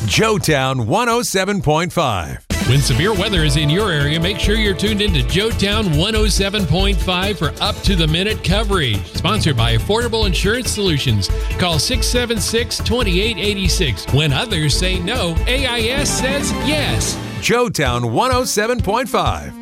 Joetown 107.5. When severe weather is in your area, make sure you're tuned into Joetown 107.5 for up-to-the-minute coverage. Sponsored by Affordable Insurance Solutions. Call 676-2886. When others say no, AIS says yes. Joetown 107.5.